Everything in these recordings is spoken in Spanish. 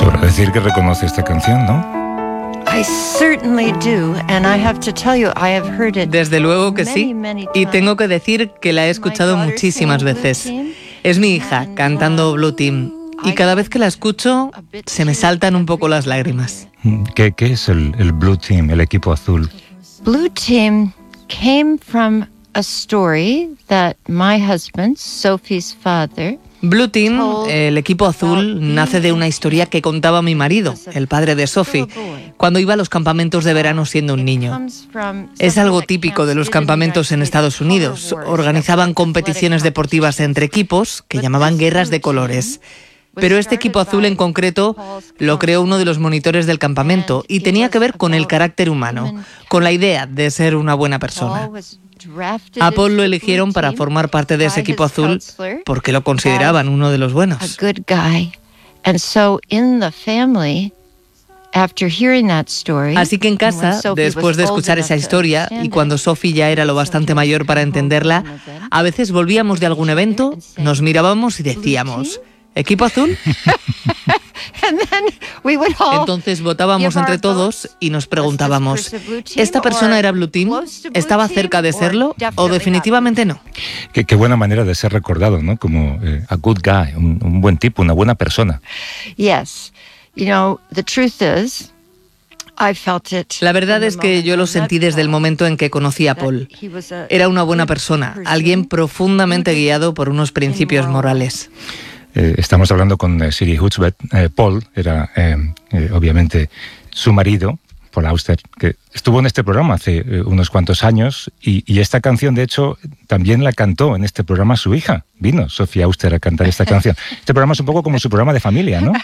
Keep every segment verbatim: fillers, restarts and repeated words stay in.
Sobra decir que reconoce esta canción, ¿no? Desde luego que sí, y tengo que decir que la he escuchado muchísimas veces. Es mi hija cantando Blue Team, y cada vez que la escucho se me saltan un poco las lágrimas. ¿Qué, qué es el, el Blue Team, el equipo azul? Blue Team came from a story that my husband, Sophie's father, Blue Team, el equipo azul, nace de una historia que contaba mi marido, el padre de Sophie, cuando iba a los campamentos de verano siendo un niño. Es algo típico de los campamentos en Estados Unidos. Organizaban competiciones deportivas entre equipos que llamaban guerras de colores. Pero este equipo azul en concreto lo creó uno de los monitores del campamento y tenía que ver con el carácter humano, con la idea de ser una buena persona. A Paul lo eligieron para formar parte de ese equipo azul porque lo consideraban uno de los buenos. Así que en casa, después de escuchar esa historia y cuando Sophie ya era lo bastante mayor para entenderla, a veces volvíamos de algún evento, nos mirábamos y decíamos: ¿equipo azul? Entonces votábamos entre todos y nos preguntábamos, ¿esta persona era Blue Team? ¿Estaba cerca de serlo o definitivamente no? Qué, qué buena manera de ser recordado, ¿no? Como eh, a good guy, un, un buen tipo, una buena persona. Yes. You know, the truth is, I felt it. La verdad es que yo lo sentí desde el momento en que conocí a Paul. Era una buena persona, alguien profundamente guiado por unos principios morales. Eh, estamos hablando con eh, Siri Hutchett. Eh, Paul era, eh, eh, obviamente, su marido, Paul Auster, que estuvo en este programa hace eh, unos cuantos años y, y esta canción, de hecho, también la cantó en este programa su hija. Vino Sophie Auster a cantar esta canción. Este programa es un poco como su programa de familia, ¿no?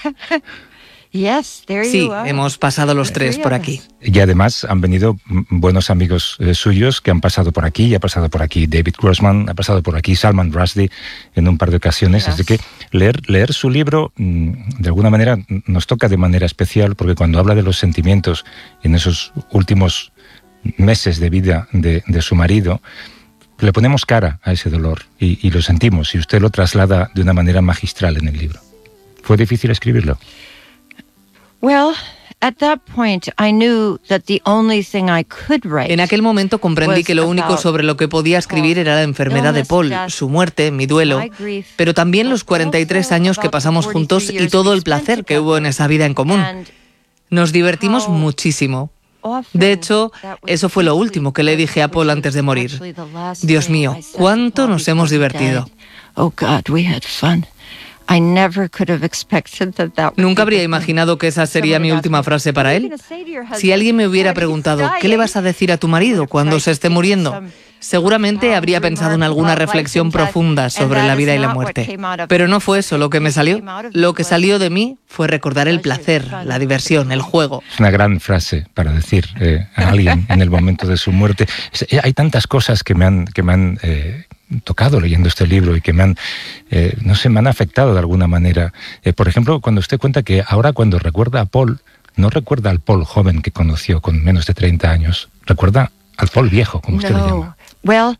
Yes, there you Sí, are. hemos pasado los tres por aquí. Y además han venido buenos amigos eh, suyos que han pasado por aquí, y ha pasado por aquí David Grossman, ha pasado por aquí Salman Rushdie en un par de ocasiones. Yes. Así que leer, leer su libro, de alguna manera, nos toca de manera especial, porque cuando habla de los sentimientos en esos últimos meses de vida de, de su marido, le ponemos cara a ese dolor y, y lo sentimos, y usted lo traslada de una manera magistral en el libro. ¿Fue difícil escribirlo? Well, at that point I knew that the only thing I could write. En aquel momento comprendí que lo único sobre lo que podía escribir era la enfermedad de Paul, su muerte, mi duelo, pero también los cuarenta y tres años que pasamos juntos y todo el placer que hubo en esa vida en común. Nos divertimos muchísimo. De hecho, eso fue lo último que le dije a Paul antes de morir. Dios mío, cuánto nos hemos divertido. Oh God, we had fun. I never could have expected that that Nunca habría imaginado que esa sería mi última frase para él. Si alguien me hubiera preguntado, ¿qué le vas a decir a tu marido cuando se esté muriendo? Seguramente habría pensado en alguna reflexión profunda sobre la vida y la muerte. Pero no fue eso lo que me salió. Lo que salió de mí fue recordar el placer, la diversión, el juego. Es una gran frase para decir eh, a alguien en el momento de su muerte. Hay tantas cosas que me han... Que me han eh, tocado leyendo este libro y que me han, eh, no sé, me han afectado de alguna manera. Eh, por ejemplo, cuando usted cuenta que ahora cuando recuerda a Paul, no recuerda al Paul joven que conoció con menos de treinta años, recuerda al Paul viejo, como usted no. le llama. Well,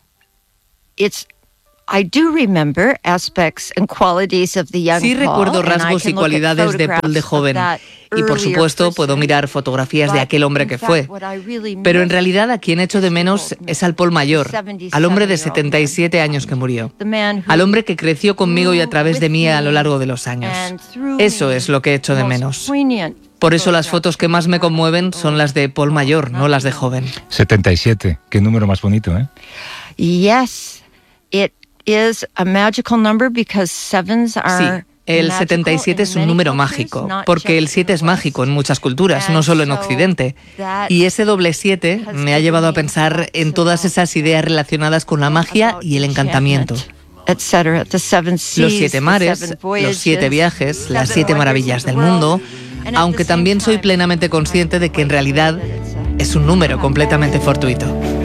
it's I do remember aspects and qualities of the young Sí recuerdo Paul, rasgos y cualidades de Paul de joven. Y por supuesto puedo mirar fotografías de aquel hombre que fue. Pero en realidad a quien echo de menos es al Paul mayor, al hombre de setenta y siete años que murió. Al hombre que creció conmigo y a través de mí a lo largo de los años. Eso es lo que echo de menos. Por eso las fotos que más me conmueven son las de Paul mayor, no las de joven. setenta y siete, qué número más bonito, ¿eh? Yes, it is a magical number because sevens are... Sí. El setenta y siete es un número mágico, porque el siete es mágico en muchas culturas, no solo en Occidente. Y ese doble siete me ha llevado a pensar en todas esas ideas relacionadas con la magia y el encantamiento. Los siete mares, los siete viajes, las siete maravillas del mundo, aunque también soy plenamente consciente de que en realidad es un número completamente fortuito.